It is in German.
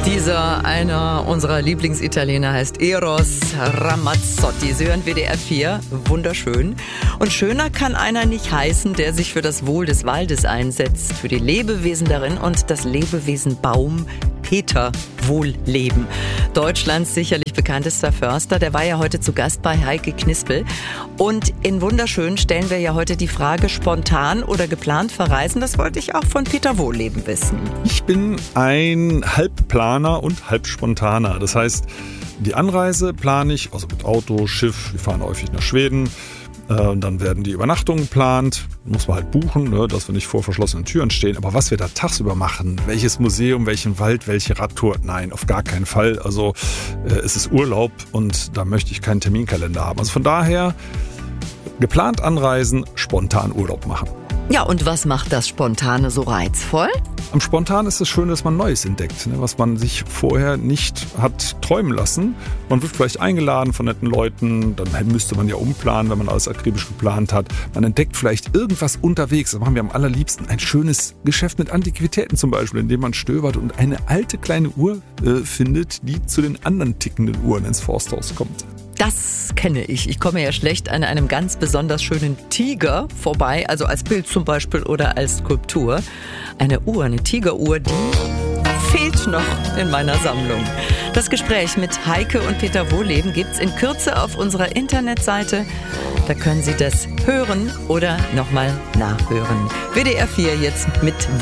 Einer unserer Lieblingsitaliener heißt Eros Ramazzotti. Sie hören WDR 4, wunderschön. Und schöner kann einer nicht heißen, der sich für das Wohl des Waldes einsetzt, für die Lebewesen darin und das Lebewesen Baum Peter Wohlleben. Deutschlands sicherlich bekanntester Förster, der war ja heute zu Gast bei Heike Knispel. Und in Wunderschön stellen wir ja heute die Frage, spontan oder geplant verreisen, das wollte ich auch von Peter Wohlleben wissen. Ich bin ein Halbplaner und Halbspontaner. Das heißt, die Anreise plane ich, also mit Auto, Schiff, wir fahren häufig nach Schweden. Dann werden die Übernachtungen geplant, muss man halt buchen, ne, dass wir nicht vor verschlossenen Türen stehen. Aber was wir da tagsüber machen, welches Museum, welchen Wald, welche Radtour, nein, auf gar keinen Fall. Also es ist Urlaub und da möchte ich keinen Terminkalender haben. Also von daher geplant anreisen, spontan Urlaub machen. Ja, und was macht das Spontane so reizvoll? Am Spontan ist es schön, dass man Neues entdeckt, ne, was man sich vorher nicht hat träumen lassen. Man wird vielleicht eingeladen von netten Leuten, dann müsste man ja umplanen, wenn man alles akribisch geplant hat. Man entdeckt vielleicht irgendwas unterwegs, das machen wir am allerliebsten. Ein schönes Geschäft mit Antiquitäten zum Beispiel, in dem man stöbert und eine alte kleine Uhr findet, die zu den anderen tickenden Uhren ins Forsthaus kommt. Das kenne ich. Ich komme ja schlecht an einem ganz besonders schönen Tiger vorbei, also als Bild zum Beispiel oder als Skulptur. Eine Uhr, eine Tigeruhr, die fehlt noch in meiner Sammlung. Das Gespräch mit Heike und Peter Wohlleben gibt's in Kürze auf unserer Internetseite. Da können Sie das hören oder nochmal nachhören. WDR 4 jetzt mit